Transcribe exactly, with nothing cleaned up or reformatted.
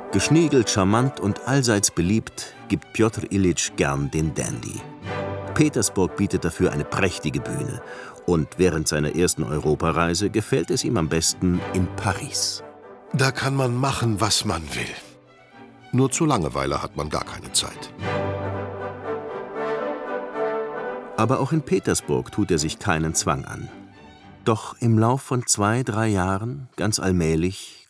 Geschniegelt, charmant und allseits beliebt, gibt Pjotr Iljitsch gern den Dandy. Petersburg bietet dafür eine prächtige Bühne. Und während seiner ersten Europareise gefällt es ihm am besten in Paris. Da kann man machen, was man will. Nur zur Langeweile hat man gar keine Zeit. Aber auch in Petersburg tut er sich keinen Zwang an. Doch im Lauf von zwei, drei Jahren, ganz allmählich,